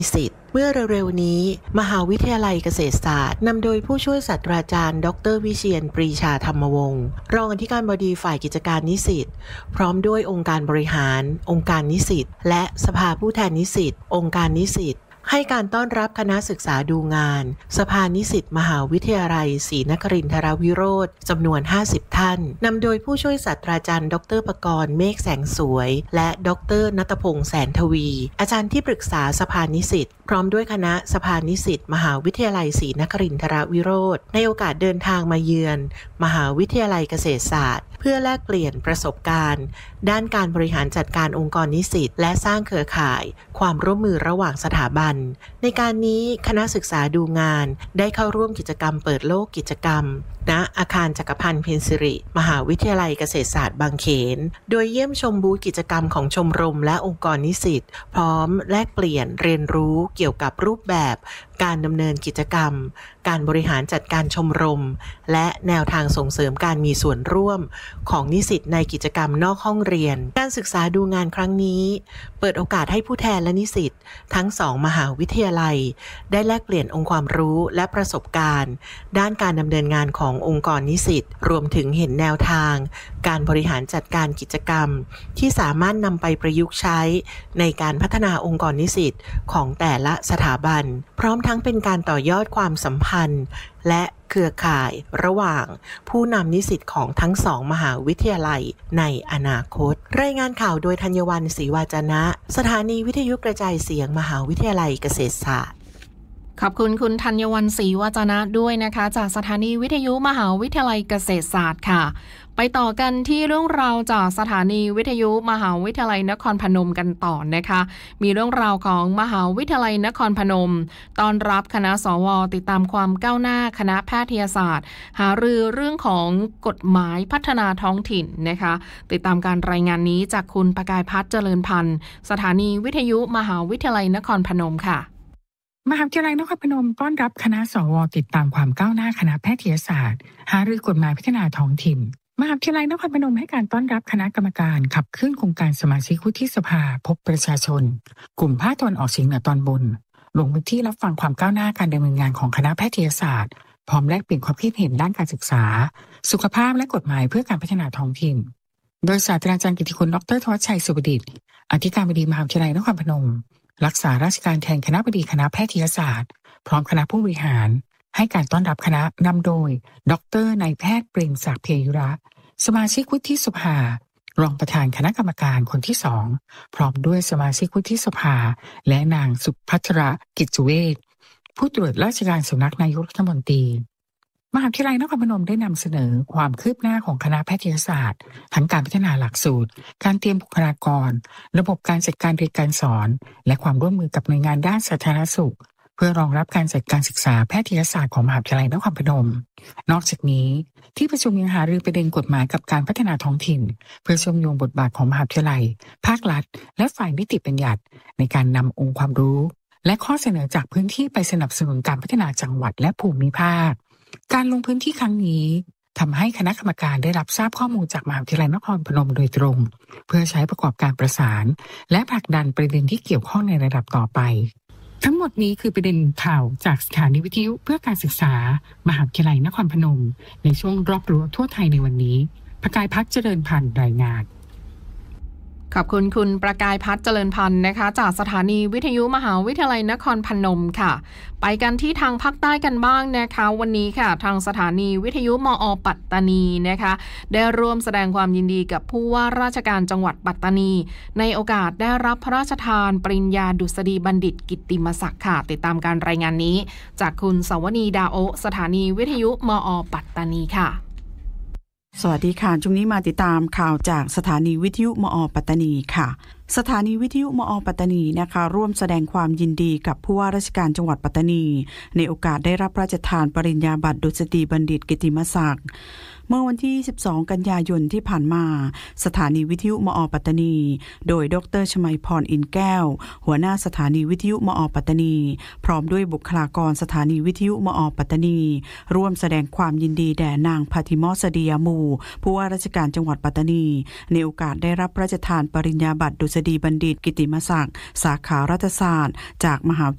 นิสิตเมื่อเร็วๆนี้มหาวิทยาลัยเกษตรศาสตร์นำโดยผู้ช่วยศาสตราจารย์ดร.วิเชียรปรีชาธรรมวงศ์รองอธิการบดีฝ่ายกิจการนิสิตพร้อมด้วยองค์การบริหารองค์การนิสิตและสภาผู้แทนนิสิตองค์การนิสิตให้การต้อนรับคณะศึกษาดูงานสภานิสิตมหาวิทยาลัยศรีนครินทรวิโรธจำนวน50ท่านนำโดยผู้ช่วยศาสตราจารย์ดร.ปกรณ์เมฆแสงสวยและดร.ณัฐพงษ์แสนทวีอาจารย์ที่ปรึกษาสภานิสิตพร้อมด้วยคณะสภานิสิตมหาวิทยาลัยศรีนครินทรวิโรธในโอกาสเดินทางมาเยือนมหาวิทยาลัยเกษตรศาสตร์เพื่อแลกเปลี่ยนประสบการณ์ด้านการบริหารจัดการองค์กรนิสิตและสร้างเครือข่ายความร่วมมือระหว่างสถาบันในการนี้คณะศึกษาดูงานได้เข้าร่วมกิจกรรมเปิดโลกกิจกรรมณอาคารจักรพันธ์เพ็ญศิริมหาวิทยาลัยเกษตรศาสตร์บางเขนโดยเยี่ยมชมบูธกิจกรรมของชมรมและองค์กรนิสิตพร้อมแลกเปลี่ยนเรียนรู้เกี่ยวกับรูปแบบการดำเนินกิจกรรมการบริหารจัดการชมรมและแนวทางส่งเสริมการมีส่วนร่วมของนิสิตในกิจกรรมนอกห้องเรียนการศึกษาดูงานครั้งนี้เปิดโอกาสให้ผู้แทนและนิสิตทั้ง2มหาวิทยาลัยได้แลกเปลี่ยนองค์ความรู้และประสบการณ์ด้านการดำเนินงานขององค์กรนิสิตรวมถึงเห็นแนวทางการบริหารจัดการกิจกรรมที่สามารถนำไปประยุกต์ใช้ในการพัฒนาองค์กรนิสิตของแต่ละสถาบันพร้อมทั้งเป็นการต่อยอดความสัมพันธ์และเครือข่ายระหว่างผู้นำนิสิตของทั้ง2มหาวิทยาลัยในอนาคตรายงานข่าวโดยธัญวรรณ ศรีวาจนะสถานีวิทยุกระจายเสียงมหาวิทยาลัยเกษตรศาสตร์ขอบคุณคุณธัญวรรณ ศรีวาจนะด้วยนะคะจากสถานีวิทยุมหาวิทยาลัยเกษตรศาสตร์ค่ะไปต่อกันที่เรื่องราวจากสถานีวิทยุมหาวิทยาลัยนครพนมกันต่อนะคะมีเรื่องราวของมหาวิทยาลัยนครพนมต้อนรับคณะสวติดตามความก้าวหน้าคณะแพทยศาสตร์หารือเรื่องของกฎหมายพัฒนาท้องถิ่นนะคะติดตามการรายงานนี้จากคุณประกายพัฒน์เจริญพันธ์สถานีวิทยุมหาวิทยาลัยนครพนมค่ะมหาวิทยาลัยนครพนมต้อนรับคณะสวติดตามความก้าวหน้าคณะแพทยศาสตร์หารือกฎหมายพัฒนาท้องถิ่นมหาวิทยาลัยนครพนมให้การต้อนรับคณะกรรมการขับเคลื่อนโครงการสมาชิกวุฒิสภาพบประชาชนกลุ่มภาคตะวันออกเฉียงเหนือตอนบนลงพื้นที่รับฟังความก้าวหน้าการดำเนินงานของคณะแพทยศาสตร์พร้อมแลกเปลี่ยนความคิดเห็นด้านการศึกษาสุขภาพและกฎหมายเพื่อการพัฒนาท้องถิ่นโดยศาสตราจารย์กิติคุณดร.ธวัชชัยสุบดิษฐ์อธิการบดีมหาวิทยาลัยนครพนมรักษาราชการแทนคณบดีคณะแพทยศาสตร์พร้อมคณะผู้บริหารให้การต้อนรับคณะนำโดยดร.นายแพทย์เปรมศักดิ์เพยุระสมาชิกวุฒิสภารองประธานคณะกรรมการคนที่2พร้อมด้วยสมาชิกวุฒิสภาและนางสุภัทรกิจสุเวชผู้ตรวจราชการสำนักนายกรัฐมนตรีมหาวิทยาลัยนครพนมได้นำเสนอความคืบหน้าของคณะแพทยศาสตร์ทั้งการพัฒนาหลักสูตรการเตรียมบุคลากรระบบการจัดการเรียนการสอนและความร่วมมือกับหน่วยงานด้านสาธารณสุขเพื่อรองรับการจัดการศึกษาแพทยศาสตร์ของมหาวิทยาลัยนครพนมนอกจากนี้ที่ประชุมยังหารือประเด็นกฎหมายกับการพัฒนาท้องถิ่นเพื่อเชื่อมโยงบทบาทของมหาวิทยาลัยภาครัฐและฝ่ายนิติบัญญัติในการนำองค์ความรู้และข้อเสนอจากพื้นที่ไปสนับสนุนการพัฒนาจังหวัดและภูมิภาคการลงพื้นที่ครั้งนี้ทำให้คณะกรรมการได้รับทราบข้อมูลจากมหาวิทยาลัยนครพนมโดยตรงเพื่อใช้ประกอบการประสานและผลักดันประเด็นที่เกี่ยวข้องในระดับต่อไปทั้งหมดนี้คือประเด็นข่าวจากสถานีวิทยุเพื่อการศึกษามหาวิทยาลัยนครพนมในช่วงรอบรั้วทั่วไทยในวันนี้ประกายพัฒน์เจริญพันธ์รายงานขอบคุณคุณประกายพัฒน์เจริญพันธ์นะคะจากสถานีวิทยุมหาวิทยาลัยนครพนมค่ะไปกันที่ทางภาคใต้กันบ้างนะคะวันนี้ค่ะทางสถานีวิทยุมอ.ปัตตานีนะคะได้ร่วมแสดงความยินดีกับผู้ว่าราชการจังหวัดปัตตานีในโอกาสได้รับพระราชทานปริญญาดุษฎีบัณฑิตกิตติมศักดิ์ค่ะติดตามการรายงานนี้จากคุณสวนีดาโอสถานีวิทยุมอ.ปัตตานีค่ะสวัสดีค่ะช่วงนี้มาติดตามข่าวจากสถานีวิทยุมอ.ปัตตานีค่ะสถานีวิทยุมอ.ปัตตานีนะคะร่วมแสดงความยินดีกับผู้ว่าราชการจังหวัดปัตตานีในโอกาสได้รับพระราชทานปริญญาบัตรดุษฎีบัณฑิตกิตติมศักดิ์เมื่อวันที่12กันยายนที่ผ่านมาสถานีวิทยุมอ.ปัตตานีโดยดร.ชมัยพรอินแก้วหัวหน้าสถานีวิทยุมอ.ปัตตานีพร้อมด้วยบุคลากรสถานีวิทยุมอ.ปัตตานีร่วมแสดงความยินดีแด่นางพาติมอสดียามูผู้ว่าราชการจังหวัดปัตตานีในโอกาสได้รับพระราชทานปริญญาบัตรดุษฎีบัณฑิตกิตติมศักดิ์สาขารัฐศาสตร์จากมหาวิ